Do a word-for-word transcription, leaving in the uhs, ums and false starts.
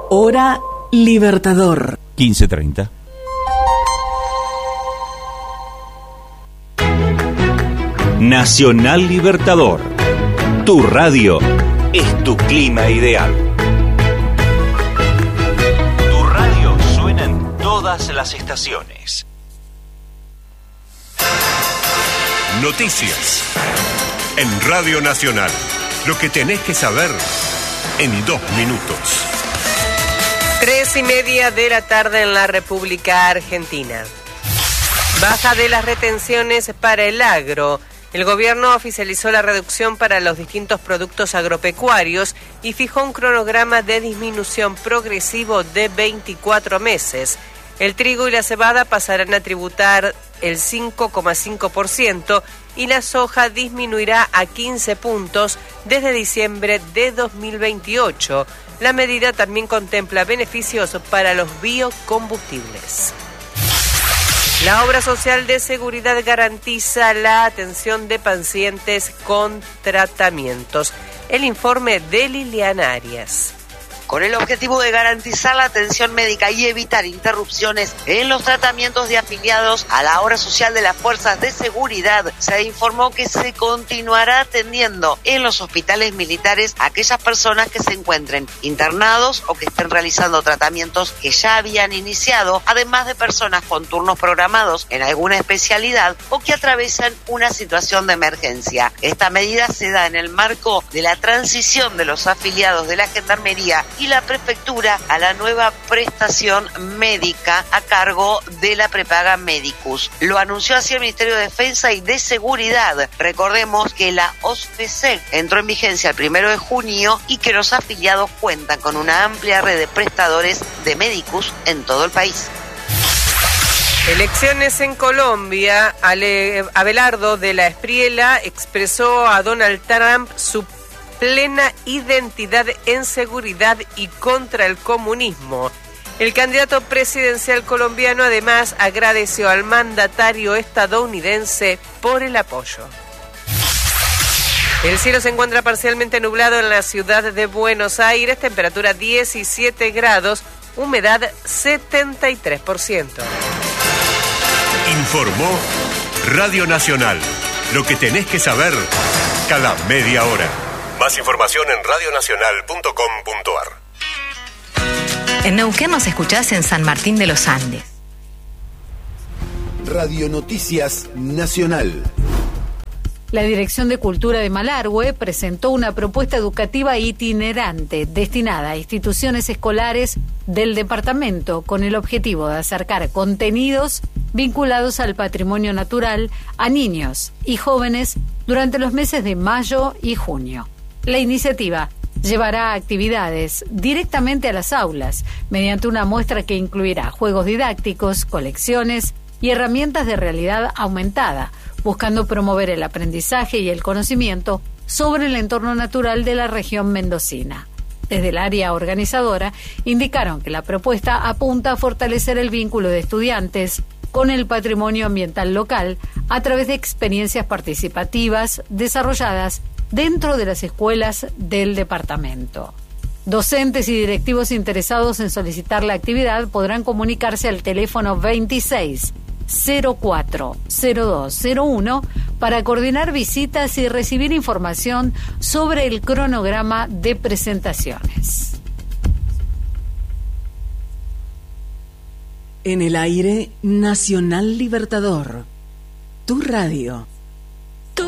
Hora Libertador. quince treinta. Nacional Libertador. Tu radio es tu clima ideal. Tu radio suena en todas las estaciones. Noticias en Radio Nacional. Lo que tenés que saber en dos minutos. Tres y media de la tarde en la República Argentina. Baja de las retenciones para el agro. El gobierno oficializó la reducción para los distintos productos agropecuarios y fijó un cronograma de disminución progresivo de veinticuatro meses. El trigo y la cebada pasarán a tributar el cinco coma cinco por ciento y la soja disminuirá a quince puntos desde diciembre de dos mil veintiocho. La medida también contempla beneficios para los biocombustibles. La obra social de seguridad garantiza la atención de pacientes con tratamientos. El informe de Liliana Arias. Con el objetivo de garantizar la atención médica y evitar interrupciones en los tratamientos de afiliados a la obra social de las fuerzas de seguridad, se informó que se continuará atendiendo en los hospitales militares a aquellas personas que se encuentren internados o que estén realizando tratamientos que ya habían iniciado, además de personas con turnos programados en alguna especialidad o que atraviesan una situación de emergencia. Esta medida se da en el marco de la transición de los afiliados de la Gendarmería y la Prefectura a la nueva prestación médica a cargo de la prepaga Medicus. Lo anunció así el Ministerio de Defensa y de Seguridad. Recordemos que la O S F E S E entró en vigencia el primero de junio y que los afiliados cuentan con una amplia red de prestadores de Medicus en todo el país. Elecciones en Colombia. Ale, Abelardo de la Espriella expresó a Donald Trump su plena identidad en seguridad y contra el comunismo. El candidato presidencial colombiano además agradeció al mandatario estadounidense por el apoyo. El cielo se encuentra parcialmente nublado en la ciudad de Buenos Aires, temperatura diecisiete grados, humedad setenta y tres por ciento. Informó Radio Nacional. Lo que tenés que saber cada media hora. Más información en radio nacional punto com punto a r. En Neuquén nos escuchás en San Martín de los Andes. Radio Noticias Nacional. La Dirección de Cultura de Malargüe presentó una propuesta educativa itinerante destinada a instituciones escolares del departamento con el objetivo de acercar contenidos vinculados al patrimonio natural a niños y jóvenes durante los meses de mayo y junio. La iniciativa llevará actividades directamente a las aulas mediante una muestra que incluirá juegos didácticos, colecciones y herramientas de realidad aumentada, buscando promover el aprendizaje y el conocimiento sobre el entorno natural de la región mendocina. Desde el área organizadora indicaron que la propuesta apunta a fortalecer el vínculo de estudiantes con el patrimonio ambiental local a través de experiencias participativas desarrolladas dentro de las escuelas del departamento. Docentes y directivos interesados en solicitar la actividad podrán comunicarse al teléfono veintiséis cero cuatro cero dos cero uno para coordinar visitas y recibir información sobre el cronograma de presentaciones. En el aire, Nacional Libertador. Tu radio.